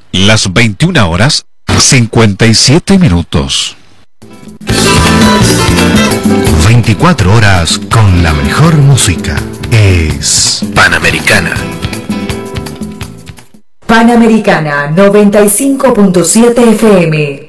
Las 21 horas 57 minutos. 24 horas con la mejor música. Es Panamericana. Panamericana 95.7 FM.